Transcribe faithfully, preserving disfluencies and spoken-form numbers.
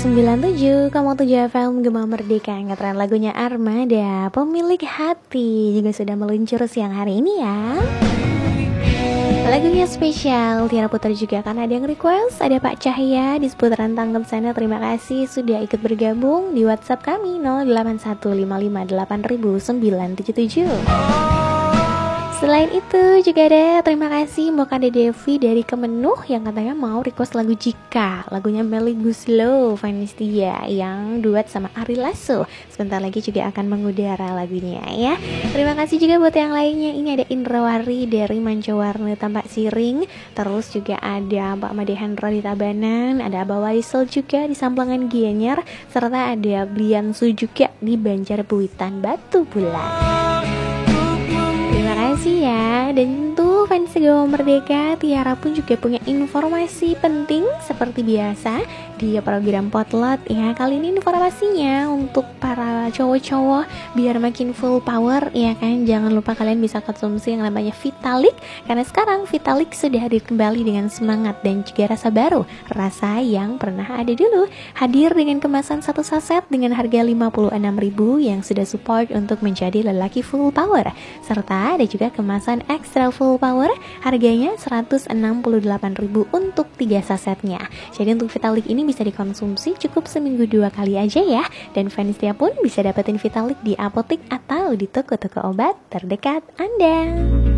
sembilan puluh tujuh koma tujuh F M Gema Merdeka. Ngetren lagunya Armada, Pemilik Hati, juga sudah meluncur siang hari ini ya. Lagunya spesial Tiara Putra juga kan ada yang request. Ada Pak Cahya di seputaran Tanggap sana. Terima kasih sudah ikut bergabung di WhatsApp kami nol delapan satu lima lima delapan sembilan tujuh tujuh. Selain itu juga ada terima kasih Mbak Kade Devi dari Kemenuh yang katanya mau request lagu Jika, lagunya Melly Guslo Vanistia yang duet sama Ari Lasso. Sebentar lagi juga akan mengudara lagunya ya. Terima kasih juga buat yang lainnya. Ini ada Indrawari dari Mancowarne Tampak Siring. Terus juga ada Mbak Made Hendra di Tabanan, ada Abah Waisel juga di Samplangan Gianyar, serta ada Bliansu juga di Banjarbuitan Batu Bulan. Terima kasih ya. Dan tentu fans Gema Merdeka, Tiara pun juga punya informasi penting seperti biasa di program Potlot ya. Kali ini informasinya untuk para cowok-cowok biar makin full power ya kan. Jangan lupa kalian bisa konsumsi yang namanya Vitalik, karena sekarang Vitalik sudah hadir kembali dengan semangat dan juga rasa baru, rasa yang pernah ada dulu. Hadir dengan kemasan satu saset dengan harga lima puluh enam ribu yang sudah support untuk menjadi lelaki full power, serta ada juga kemasan extra full power harganya seratus enam puluh delapan ribu untuk tiga sasetnya. Jadi untuk Vitalik ini bisa dikonsumsi cukup seminggu dua kali aja ya. Dan fansnya pun bisa dapetin Vitalik di apotek atau di toko-toko obat terdekat Anda.